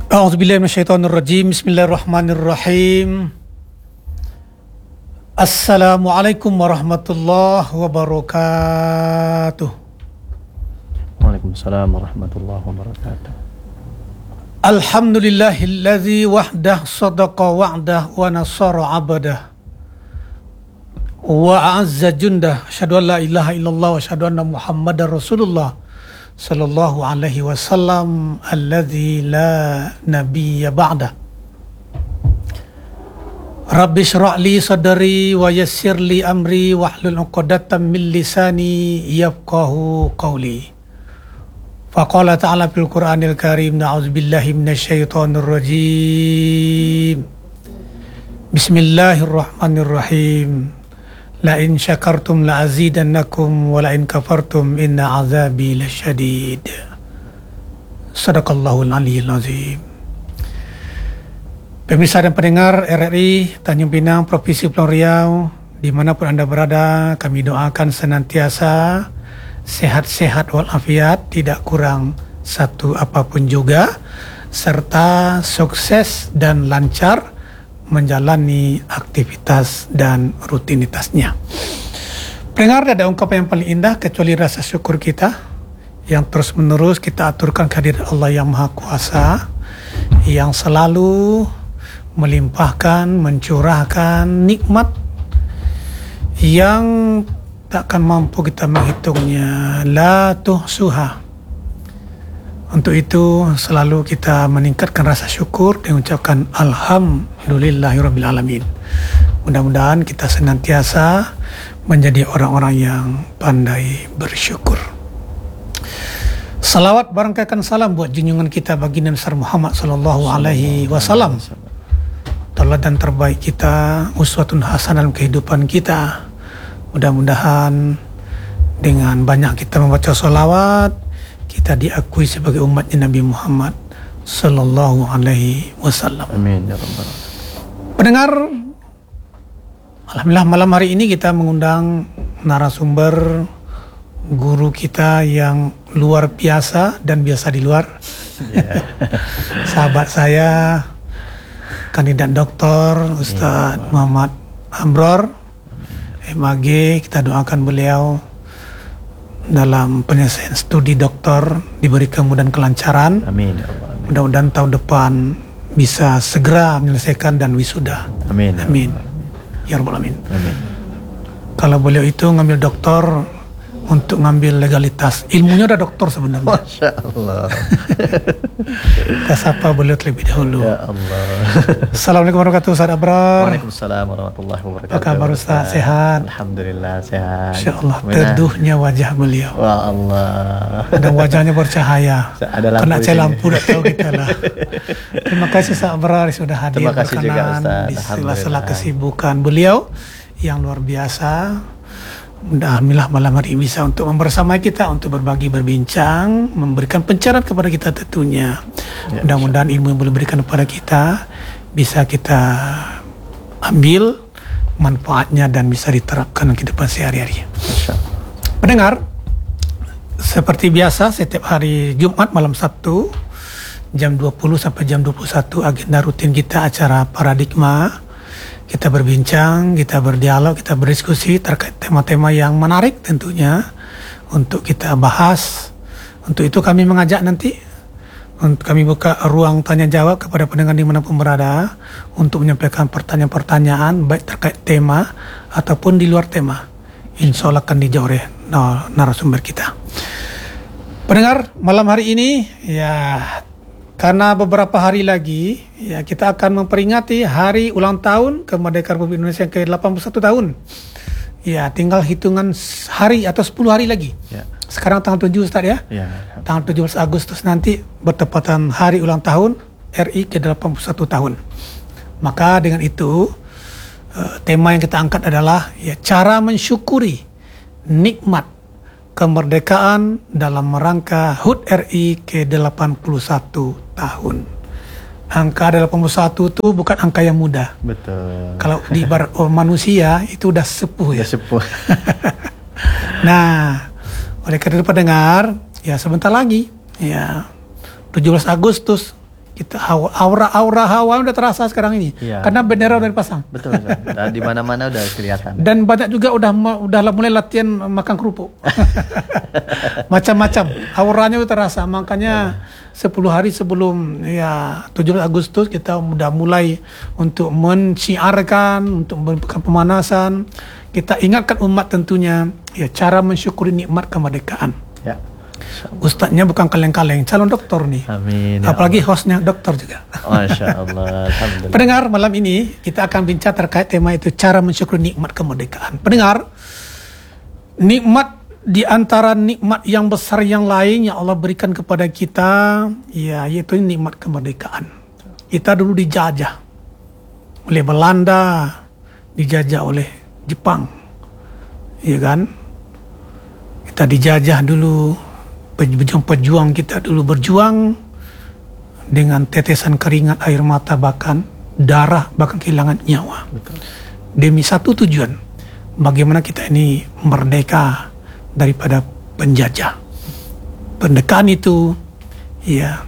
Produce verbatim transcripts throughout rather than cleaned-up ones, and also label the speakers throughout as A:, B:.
A: A'udzubillahi minasyaitonirrajim. Bismillahirrahmanirrahim. Assalamualaikum warahmatullahi wabarakatuh.
B: Waalaikumsalam warahmatullahi wabarakatuh.
A: Alhamdulillahilladzi wahdah sadaqa wa'dah wa nasara 'abdah wa a'azza jundah. Asyhadu an la ilaha illallah wa asyhadu anna Muhammadar Rasulullah sallallahu alaihi wasallam alladzi la nabiyya ba'da. Rabbi syrah li sadri wa yassir li amri wahlul 'uqdatam min lisani yafqahu qawli. Faqala ta'ala fil Qur'anil Karim, na'udzubillahi minasyaitonir rajim. Bismillahirrahmanirrahim. La in syakartum la azidannakum wa la in kafartum inna azabi lasyadid. Sadaqallahul aliyyil azim. Pemirsa dan pendengar R R I Tanjung Pinang, Provinsi Kepulauan Riau, dimanapun Anda berada, kami doakan senantiasa sehat-sehat walafiat, tidak kurang satu apapun juga, serta sukses dan lancar menjalani aktivitas dan rutinitasnya. Pendengar, ada ungkapan yang paling indah kecuali rasa syukur kita yang terus menerus kita aturkan kehadiran Allah yang Maha Kuasa, yang selalu melimpahkan, mencurahkan nikmat yang takkan mampu kita menghitungnya, la tuhsuha. Untuk itu selalu kita meningkatkan rasa syukur dan mengucapkan alhamdulillahirabbil alamin. Mudah-mudahan kita senantiasa menjadi orang-orang yang pandai bersyukur. Salawat barangkaikan salam buat junjungan kita baginda besar Muhammad sallallahu alaihi wasallam, tauladan terbaik kita, uswatun hasanah dalam kehidupan kita. Mudah-mudahan dengan banyak kita membaca salawat, kita diakui sebagai umatnya Nabi Muhammad sallallahu alaihi wasallam.
B: Amin ya rabbal alamin.
A: Pendengar, alhamdulillah malam hari ini kita mengundang narasumber guru kita yang luar biasa dan biasa di luar. Yeah. Sahabat saya, kandidat doktor Ustaz yeah. Muhammad Amror M A G. Kita doakan beliau dalam penyelesaian studi doktor diberi kemudahan kelancaran.
B: Amin.
A: Mudah-mudahan tahun depan bisa segera menyelesaikan dan wisuda.
B: Amin.
A: Amin. Ya rabbal alamin.
B: Amin.
A: Kalau beliau itu ngambil doktor untuk ngambil legalitas, ilmunya udah doktor sebenarnya.
B: Masya Allah.
A: Kita sapa beliau terlebih dahulu.
B: Ya Allah.
A: Assalamualaikum warahmatullahi wabarakatuh, Ustaz Abrar.
B: Waalaikumsalam warahmatullahi wabarakatuh.
A: Apa kabar Ustaz? Sehat?
B: Alhamdulillah sehat.
A: Insya Allah teduhnya wajah beliau.
B: Wah Allah.
A: Dan wajahnya bercahaya.
B: Ada lampu.
A: Kena cahaya lampu, dah tahu kita lah. Terima kasih Ustaz Abrar sudah hadir.
B: Terima kasih juga Ustaz.
A: Di sela-sela kesibukan beliau yang luar biasa. Alhamdulillah malam hari ini bisa untuk membersamai kita, untuk berbagi, berbincang, memberikan pencerahan kepada kita tentunya. Ya, mudah-mudahan ilmu yang boleh berikan kepada kita bisa kita ambil manfaatnya dan bisa diterapkan dalam kehidupan sehari-hari. Pendengar, seperti biasa setiap hari Jumat malam Sabtu jam dua puluh sampai jam dua puluh satu agenda rutin kita acara Paradigma. Kita berbincang, kita berdialog, kita berdiskusi terkait tema-tema yang menarik tentunya untuk kita bahas. Untuk itu kami mengajak nanti, untuk kami buka ruang tanya jawab kepada pendengar dimanapun berada untuk menyampaikan pertanyaan-pertanyaan baik terkait tema ataupun di luar tema. Insya Allah akan dijawab oleh narasumber kita. Pendengar, malam hari ini ya, karena beberapa hari lagi ya kita akan memperingati hari ulang tahun kemerdekaan Republik Indonesia yang ke delapan puluh satu tahun. Ya, tinggal hitungan hari atau sepuluh hari lagi. Ya. Sekarang tanggal tujuh Ustaz ya.
B: Ya.
A: Tanggal tujuh belas Agustus nanti bertepatan hari ulang tahun R I ke delapan puluh satu tahun. Maka dengan itu tema yang kita angkat adalah ya cara mensyukuri nikmat kemerdekaan dalam rangka H U T R I ke delapan puluh satu tahun. Angka delapan puluh satu itu bukan angka yang mudah.
B: Betul.
A: Kalau di ibarat oh, manusia itu udah sepuh ya.
B: Udah sepuh.
A: Nah, oleh karena itu pendengar, ya sebentar lagi, ya tujuh belas Agustus Kita hawa, aura-aura hawa udah terasa sekarang ini.
B: Iya.
A: Karena bendera udah dipasang.
B: Betul, Ustaz. Dan di mana-mana udah kelihatan.
A: Dan banyak juga udah udah mulai latihan makan kerupuk. Macam-macam. Auranya udah terasa. Makanya sepuluh hari sebelum ya tujuh belas Agustus kita udah mulai untuk mensiarkan, untuk memberikan pemanasan. Kita ingatkan umat tentunya ya cara mensyukuri nikmat kemerdekaan.
B: Ya.
A: Ustadznya bukan kaleng-kaleng, calon doktor nih.
B: Amin. Ya
A: Apalagi
B: Allah.
A: hostnya dokter juga.
B: Masya Allah. Alhamdulillah.
A: Pendengar, malam ini kita akan bincang terkait tema itu, cara mensyukuri nikmat kemerdekaan. Pendengar, nikmat di antara nikmat yang besar yang lain yang Allah berikan kepada kita, ya yaitu nikmat kemerdekaan. Kita dulu dijajah oleh Belanda, dijajah oleh Jepang, ya kan? Kita dijajah dulu. Pejuang-pejuang kita dulu berjuang dengan tetesan keringat, air mata, bahkan darah, bahkan kehilangan nyawa.
B: Betul.
A: Demi satu tujuan, bagaimana kita ini merdeka daripada penjajah. Pendekaan itu ya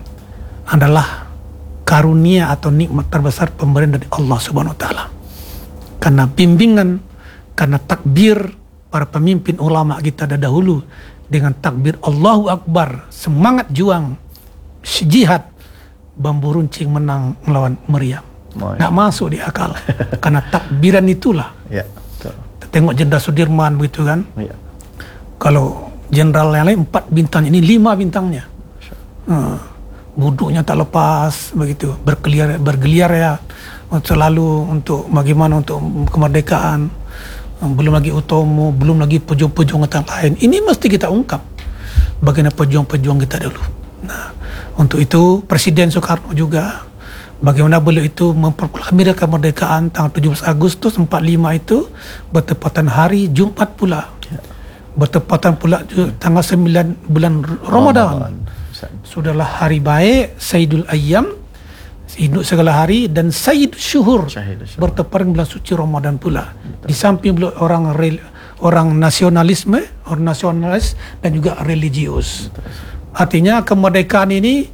A: adalah karunia atau nikmat terbesar pemberian dari Allah Subhanahu wa taala. Karena bimbingan, karena takbir para pemimpin ulama kita dahulu dengan takbir Allahu Akbar, semangat juang, jihad, bambu runcing menang melawan meriam. Nggak masuk di akal. Karena takbiran itulah.
B: Ya, betul.
A: Tengok Jenderal Sudirman begitu kan.
B: Ya.
A: Kalau jenderal yang lain empat bintang, ini lima bintangnya. Hmm. Buduknya tak lepas begitu, berkeliar bergeliar ya selalu untuk bagaimana untuk kemerdekaan. Belum lagi Utomo, belum lagi pejuang-pejuang yang lain. Ini mesti kita ungkap bagaimana pejuang-pejuang kita dulu. Nah, untuk itu Presiden Soekarno juga bagaimana beliau itu memproklamirkan kemerdekaan tanggal tujuh belas Agustus empat puluh lima itu bertepatan hari Jumat pula. Bertepatan pula tanggal sembilan bulan Ramadan. Sudahlah hari baik, Sayyidul Ayyam, hidup segala hari, dan Sayyid Syuhur, bertepatan bulan suci Ramadan pula. Betul. Di samping beliau orang rel, orang nasionalisme, orang nasionalis dan juga religius. Betul. Artinya kemerdekaan ini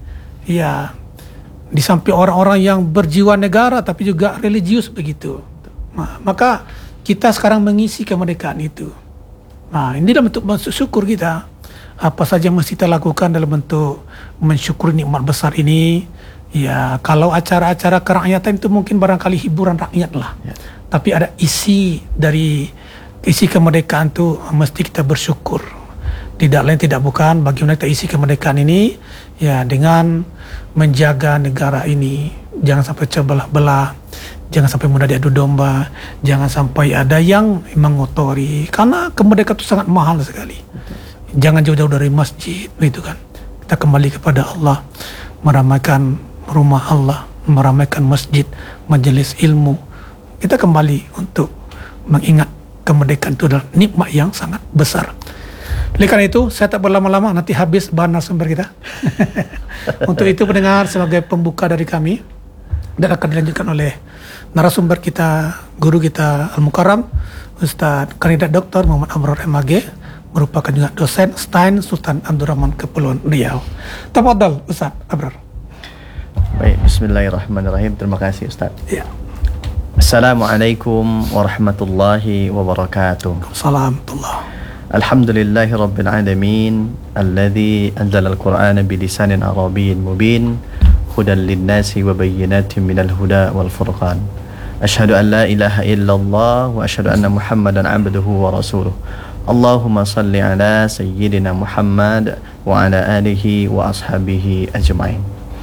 A: ya di samping orang-orang yang berjiwa negara tapi juga religius begitu. Nah, maka kita sekarang mengisi kemerdekaan itu. Nah, ini dalam bentuk bersyukur kita. Apa saja mesti kita lakukan dalam bentuk mensyukuri nikmat besar ini. Ya, kalau acara-acara kerakyatan itu mungkin barangkali hiburan rakyat lah. Ya. Tapi ada isi dari isi kemerdekaan itu mesti kita bersyukur. Tidak lain tidak bukan bagaimana kita isi kemerdekaan ini ya dengan menjaga negara ini. Jangan sampai terbelah-belah, jangan sampai mudah diadu domba, jangan sampai ada yang mengotori. Karena kemerdekaan itu sangat mahal sekali. Jangan jauh-jauh dari masjid, begitu kan. Kita kembali kepada Allah, meramaikan rumah Allah, meramaikan masjid, majelis ilmu. Kita kembali untuk mengingat kemerdekaan itu adalah nikmat yang sangat besar. Oleh karena itu, saya tak berlama-lama, nanti habis bahan narasumber kita. Untuk itu pendengar, sebagai pembuka dari kami, dan akan dilanjutkan oleh narasumber kita, guru kita Al-Mukarram, Ustaz Kandidat Doktor Muhammad Abror M A G, merupakan juga dosen Stein Sultan Abdurrahman Kepulauan Riau. Tafadhal Ustaz Abror.
B: Baik, bismillahirrahmanirrahim. Terima kasih Ustaz.
A: Ya.
B: Assalamualaikum warahmatullahi wabarakatuh.
A: Assalamualaikum.
B: Alhamdulillahi rabbil alamin alladzi anzala al-Qur'ana bilisanin arabiyyin mubin hudan lin-nasi wa bayyinatin minal huda wal furqan. Asyhadu an la ilaha illallah wa asyhadu anna Muhammadan abduhu wa rasuluh. Allahumma salli ala sayyidina Muhammad wa ala alihi wa ashabihi ajmain.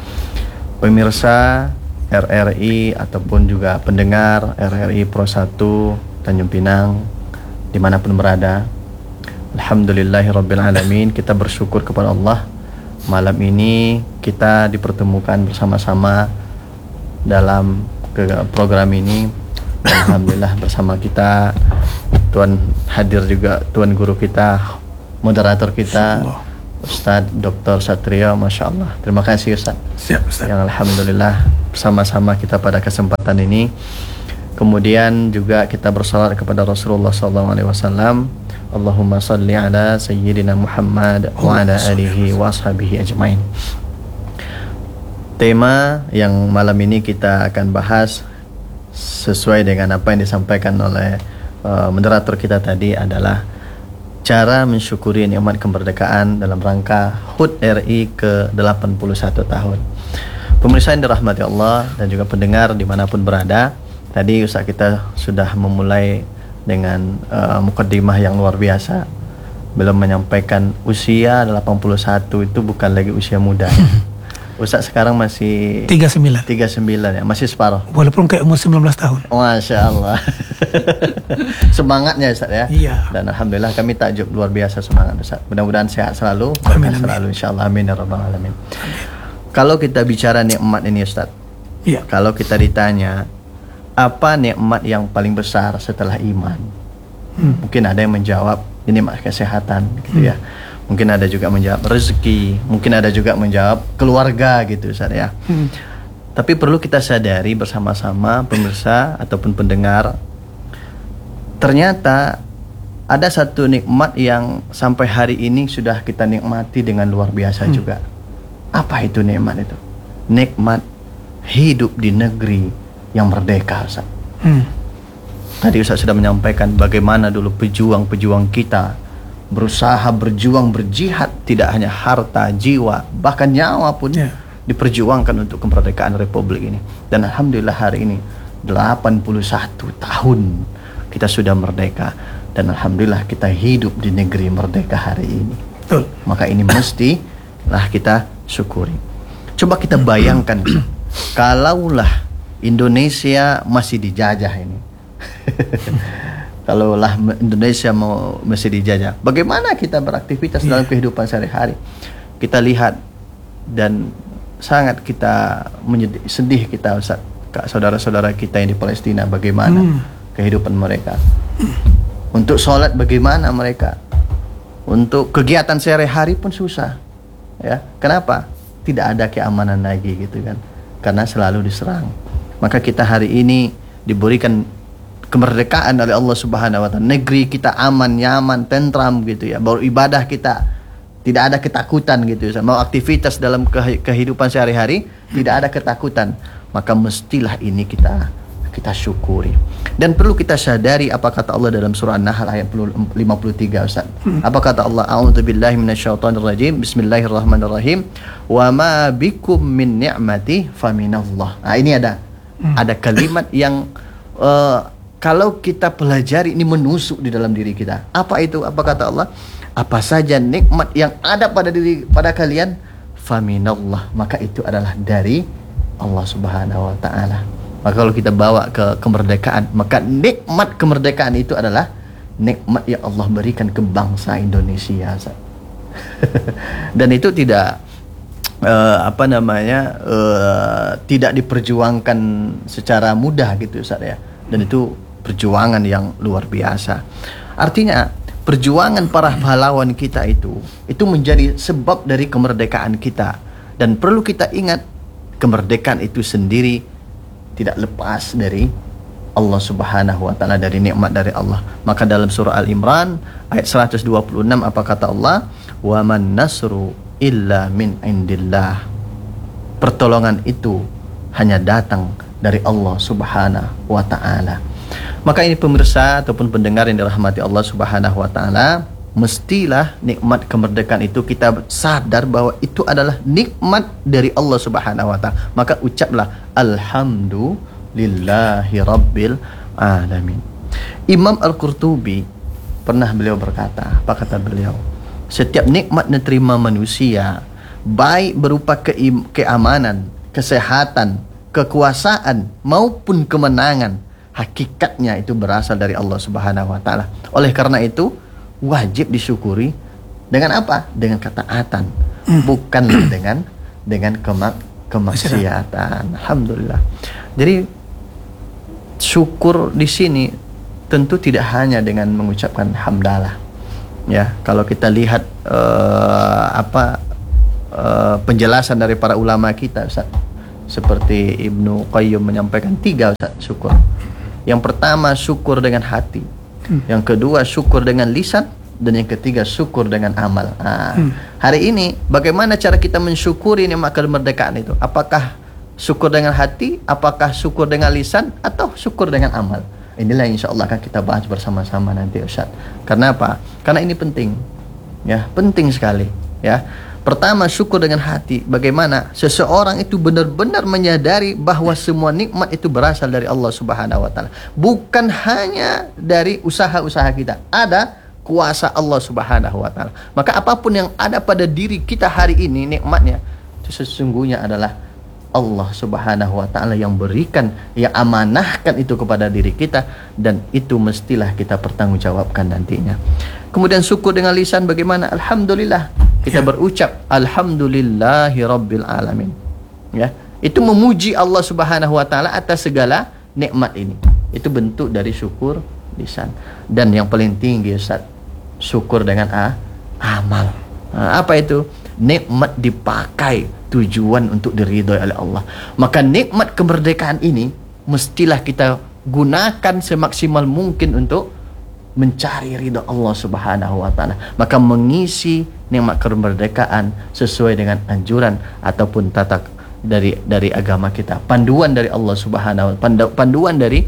B: Pemirsa R R I ataupun juga pendengar R R I Pro satu Tanjung Pinang dimanapun berada, alhamdulillahirabbil alamin, kita bersyukur kepada Allah. Malam ini kita dipertemukan bersama-sama dalam program ini. Alhamdulillah bersama kita Tuan hadir juga Tuan guru kita, moderator kita, Ustadz Doktor Satrio, Masya Allah. Terima kasih Ustadz.
A: Siap, Ustadz.
B: Yang alhamdulillah bersama-sama kita pada kesempatan ini. Kemudian juga kita bersalat kepada Rasulullah sallallahu alaihi wasallam. Allahumma salli ala sayyidina Muhammad wa ala alihi wa ashabihi ajmain. Pemirsa R R I ataupun juga pendengar R R I Pro satu Tanjung Pinang dimanapun berada, alhamdulillah bersama kita dipertemukan bersama-sama dalam program ini. Alhamdulillah bersama kita Tuan hadir juga Tuan moderator kita, Ustadz Doktor Satrio, Masya Allah. Terima kasih Ustadz. Yang alhamdulillah bersama-sama kita pada kesempatan ini. Kemudian juga kita bersalat kepada Rasulullah sallallahu alaihi wasallam. Allahumma salli ala sayyidina Muhammad wa ala alihi wa ashabihi ajmain. Tema yang malam ini kita akan bahas sesuai dengan apa yang disampaikan oleh uh, moderator kita tadi adalah cara mensyukuri nikmat kemerdekaan dalam rangka H U T R I ke delapan puluh satu tahun. Pemirsa yang dirahmati Allah dan juga pendengar dimanapun berada, tadi Ustaz kita sudah memulai dengan uh, mukaddimah yang luar biasa. Belum menyampaikan usia delapan puluh satu itu bukan lagi usia muda. Ustaz sekarang masih
A: tiga puluh sembilan.
B: tiga puluh sembilan ya, masih separuh.
A: Walaupun kayak umur sembilan belas tahun.
B: Masya Allah. Semangatnya Ustaz ya.
A: Iya.
B: Dan alhamdulillah kami takjub luar biasa semangat Ustaz. Mudah-mudahan sehat selalu,
A: Amin,
B: berkah selalu insyaallah, amin ya rabbal alamin. Kalau kita bicara nikmat ini Ustaz.
A: Iya.
B: Kalau kita ditanya apa nikmat yang paling besar setelah iman? Hmm. Mungkin ada yang menjawab ini nikmat kesehatan gitu hmm. ya. Mungkin ada juga menjawab rezeki, mungkin ada juga menjawab keluarga gitu Ustaz ya. Hmm. Tapi perlu kita sadari bersama-sama pemirsa ataupun pendengar, ternyata ada satu nikmat yang sampai hari ini sudah kita nikmati dengan luar biasa hmm. juga. Apa itu nikmat itu? Nikmat hidup di negeri yang merdeka Ustaz. Hmm. Tadi Ustaz sudah menyampaikan bagaimana dulu pejuang-pejuang kita berusaha berjuang berjihad, tidak hanya harta, jiwa, bahkan nyawa pun yeah. diperjuangkan untuk kemerdekaan Republik ini. Dan alhamdulillah hari ini delapan puluh satu tahun kita sudah merdeka, dan alhamdulillah kita hidup di negeri merdeka hari ini. Betul. Maka ini mestilah kita syukuri. Coba kita bayangkan kalaulah Indonesia masih dijajah ini. Kalaulah Indonesia mau masih dijajah, bagaimana kita beraktivitas yeah. dalam kehidupan sehari-hari? Kita lihat dan sangat kita menyedih, sedih kita Ustaz, saudara-saudara kita yang di Palestina, bagaimana mm. kehidupan mereka. Untuk sholat bagaimana mereka? Untuk kegiatan sehari-hari pun susah. Ya, kenapa? Tidak ada keamanan lagi gitu kan? Karena selalu diserang. Maka kita hari ini diberikan kemerdekaan oleh Allah Subhanahu wa taala. Negeri kita aman, nyaman, tentram gitu ya. Baru ibadah kita tidak ada ketakutan gitu ya. Mau aktivitas dalam kehidupan sehari-hari tidak ada ketakutan. Maka mestilah ini kita kita syukuri. Dan perlu kita sadari apa kata Allah dalam surah An-Nahl ayat lima puluh tiga Ustaz. Hmm. Apa kata Allah? A'udzubillahi minasyaitonirrajim. Bismillahirrahmanirrahim. Wa ma bikum min ni'mati faminallah. Nah, ini ada hmm. ada kalimat yang uh, kalau kita pelajari ini menusuk di dalam diri kita. Apa itu? Apa kata Allah? Apa saja nikmat yang ada pada diri pada kalian, faminallah, maka itu adalah dari Allah Subhanahu wa taala. Maka kalau kita bawa ke kemerdekaan, maka nikmat kemerdekaan itu adalah nikmat yang Allah berikan ke bangsa Indonesia. Dan itu tidak uh, apa namanya? Uh, tidak diperjuangkan secara mudah gitu Ustaz ya. Dan itu perjuangan yang luar biasa. Artinya perjuangan para pahlawan kita itu itu menjadi sebab dari kemerdekaan kita. Dan perlu kita ingat, kemerdekaan itu sendiri tidak lepas dari Allah Subhanahu wa taala, dari nikmat dari Allah. Maka dalam surah Al-Imran ayat seratus dua puluh enam apa kata Allah? Wa man nasru illa min indillah. Pertolongan itu hanya datang dari Allah Subhanahu wa taala. Maka ini pemirsa ataupun pendengar yang dirahmati Allah Subhanahu wa taala, mestilah nikmat kemerdekaan itu kita sadar bahwa itu adalah nikmat dari Allah Subhanahu wa taala. Maka ucaplah alhamdulillahi rabbil alamin. Imam Al-Qurtubi pernah beliau berkata, apa kata beliau? Setiap nikmat yang diterima manusia, baik berupa keim- keamanan, kesehatan, kekuasaan maupun kemenangan, hakikatnya itu berasal dari Allah Subhanahu wa taala. Oleh karena itu wajib disyukuri dengan apa? Dengan ketaatan, bukanlah dengan dengan kemak kemaksiatan. Alhamdulillah. Jadi syukur di sini tentu tidak hanya dengan mengucapkan hamdalah. Ya, kalau kita lihat uh, apa uh, penjelasan dari para ulama kita Ustaz, seperti Ibnu Qayyim menyampaikan tiga Ustaz syukur. Yang pertama syukur dengan hati, hmm. yang kedua syukur dengan lisan, dan yang ketiga syukur dengan amal. Nah, hmm. hari ini bagaimana cara kita mensyukuri nikmat kemerdekaan itu? Apakah syukur dengan hati, apakah syukur dengan lisan, atau syukur dengan amal? Inilah yang insya Allah akan kita bahas bersama-sama nanti, Ustaz. Karena apa? Karena ini penting, ya, penting sekali, ya. Pertama, syukur dengan hati. Bagaimana seseorang itu benar-benar menyadari bahwa semua nikmat itu berasal dari Allah Subhanahu wa taala. Bukan hanya dari usaha-usaha kita. Ada kuasa Allah Subhanahu wa taala. Maka apapun yang ada pada diri kita hari ini nikmatnya, itu sesungguhnya adalah Allah Subhanahu wa taala yang berikan, yang amanahkan itu kepada diri kita, dan itu mestilah kita pertanggungjawabkan nantinya. Kemudian syukur dengan lisan bagaimana? Alhamdulillah. Kita ya. berucap alhamdulillahi rabbil alamin. Ya, itu memuji Allah Subhanahu wa taala atas segala nikmat ini. Itu bentuk dari syukur lisan. Dan yang paling tinggi, Ustaz, syukur dengan a, amal. Nah, apa itu? Nikmat dipakai tujuan untuk diridhoi oleh Allah. Maka nikmat kemerdekaan ini mestilah kita gunakan semaksimal mungkin untuk mencari ridha Allah Subhanahu wa taala. Maka mengisi nikmat kemerdekaan sesuai dengan anjuran ataupun tata dari dari agama kita, panduan dari Allah Subhanahu wa taala, panduan dari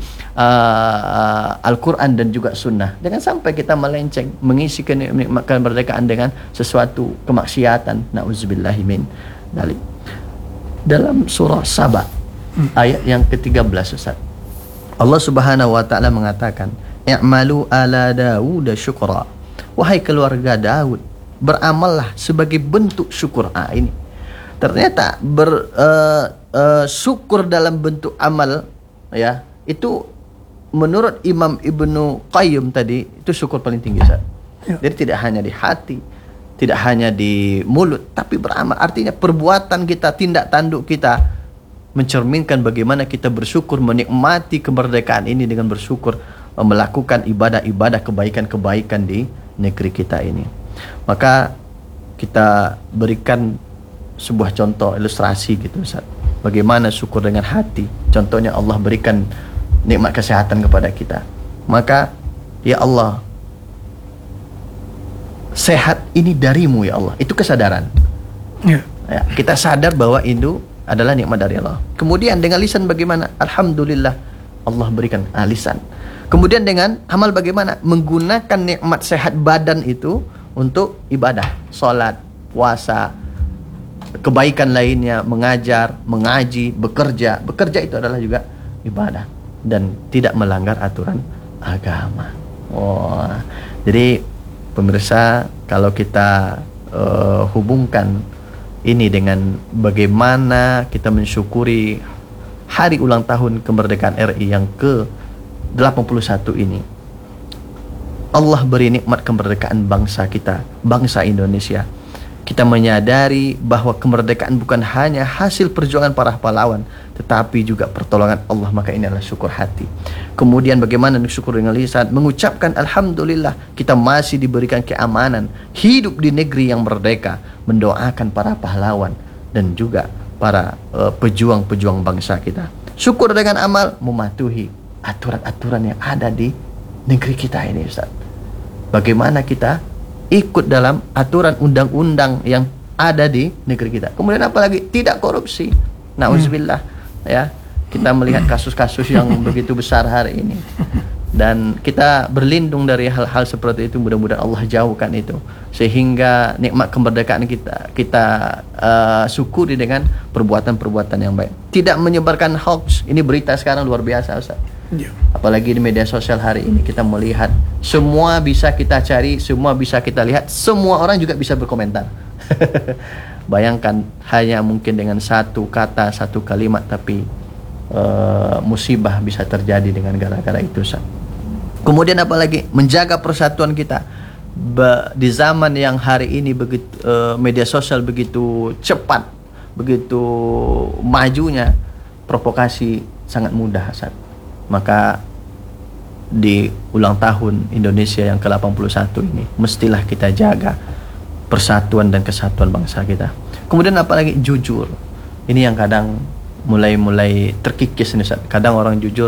B: uh, Al-Qur'an dan juga sunnah. Jangan sampai kita melenceng mengisi nikmat kemerdekaan dengan sesuatu kemaksiatan. Nauzubillahi min dzalik. Dalam surah Saba hmm. ayat yang ketiga belas, Ustaz, Allah Subhanahu wa taala mengatakan, "I'malu ala Daud syukra." Wahai keluarga Daud, beramallah sebagai bentuk syukur. Ah, ini ternyata ber uh, uh, syukur dalam bentuk amal, ya, itu menurut Imam Ibnu Qayyim tadi itu syukur paling tinggi, Ustaz. Ya. Jadi tidak hanya di hati, tidak hanya di mulut, tapi beramal. Artinya perbuatan kita, tindak tanduk kita mencerminkan bagaimana kita bersyukur, menikmati kemerdekaan ini dengan bersyukur, melakukan ibadah-ibadah, kebaikan-kebaikan di negeri kita ini. Maka kita berikan sebuah contoh ilustrasi gitu, Ustaz. Bagaimana syukur dengan hati. Contohnya Allah berikan nikmat kesehatan kepada kita. Maka ya Allah, sehat ini darimu ya Allah. Itu kesadaran. Ya. Ya, kita sadar bahwa itu adalah nikmat dari Allah. Kemudian dengan lisan bagaimana? Alhamdulillah Allah berikan ah, lisan. Kemudian dengan amal bagaimana? Menggunakan nikmat sehat badan itu untuk ibadah, sholat, puasa, kebaikan lainnya, mengajar, mengaji, bekerja. Bekerja itu adalah juga ibadah dan tidak melanggar aturan agama. Wah, jadi pemirsa, kalau kita uh, hubungkan ini dengan bagaimana kita mensyukuri hari ulang tahun kemerdekaan R I yang ke delapan puluh satu ini, Allah beri nikmat kemerdekaan bangsa kita, bangsa Indonesia. Kita menyadari bahwa kemerdekaan bukan hanya hasil perjuangan para pahlawan, tetapi juga pertolongan Allah. Maka ini adalah syukur hati. Kemudian bagaimana syukur dengan lisan? Mengucapkan alhamdulillah kita masih diberikan keamanan, hidup di negeri yang merdeka, mendoakan para pahlawan dan juga para uh, pejuang-pejuang bangsa kita. Syukur dengan amal, mematuhi aturan-aturan yang ada di negeri kita ini, Ustaz. Bagaimana kita ikut dalam aturan undang-undang yang ada di negeri kita. Kemudian apalagi tidak korupsi. Nauzubillah, ya. Kita melihat kasus-kasus yang begitu besar hari ini. Dan kita berlindung dari hal-hal seperti itu. Mudah-mudahan Allah jauhkan itu, sehingga nikmat kemerdekaan kita kita uh, syukuri dengan perbuatan-perbuatan yang baik. Tidak menyebarkan hoax. Ini berita sekarang luar biasa, Ustaz. Ya. Apalagi di media sosial hari ini kita melihat semua bisa kita cari, semua bisa kita lihat, semua orang juga bisa berkomentar. Bayangkan hanya mungkin dengan satu kata, satu kalimat, tapi uh, musibah bisa terjadi dengan gara-gara itu. Kemudian apalagi menjaga persatuan kita. Be, di zaman yang hari ini begitu uh, media sosial begitu cepat, begitu majunya, provokasi sangat mudah, Ustaz. Maka di ulang tahun Indonesia yang ke delapan puluh satu ini mestilah kita jaga persatuan dan kesatuan bangsa kita. Kemudian apalagi jujur. Ini yang kadang mulai-mulai terkikis nih, Ustaz. Kadang orang jujur